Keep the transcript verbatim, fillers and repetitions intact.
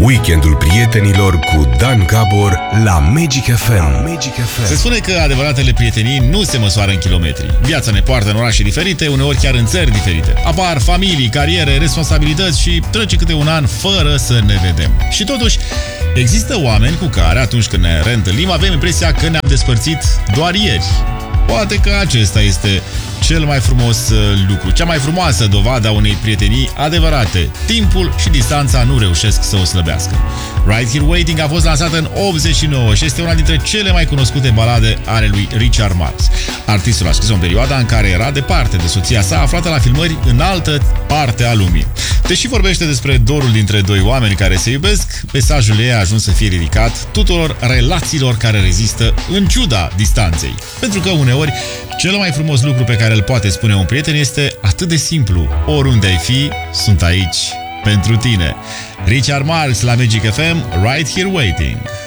Weekendul prietenilor cu Dan Gabor la Magic F M. Magic F M. Se spune că adevăratele prietenii nu se măsoară în kilometri. Viața ne poartă în orașe diferite, uneori chiar în țări diferite. Apar familii, cariere, responsabilități și trece câte un an fără să ne vedem. Și totuși, există oameni cu care, atunci când ne reîntâlnim, avem impresia că ne-am despărțit doar ieri. Poate că acesta este cel mai frumos lucru, cea mai frumoasă dovadă a unei prietenii adevărate. Timpul și distanța nu reușesc să o slăbească. Right Here Waiting a fost lansată în optzeci și nouă și este una dintre cele mai cunoscute balade ale lui Richard Marx. Artistul a scris-o în perioada în care era departe de soția sa, aflată la filmări în altă parte a lumii. Deși vorbește despre dorul dintre doi oameni care se iubesc, mesajul ei a ajuns să fie dedicat tuturor relațiilor care rezistă în ciuda distanței. Pentru că uneori, cel mai frumos lucru pe care îl poate spune un prieten este atât de simplu: oriunde ai fi, sunt aici pentru tine. Richard Marx la Magic F M, Right Here Waiting.